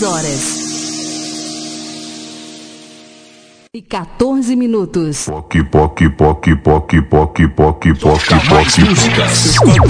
6 horas e 14 minutos. Poc, poc, poc, poc, poc, poc, poc, poc. Mais músicas.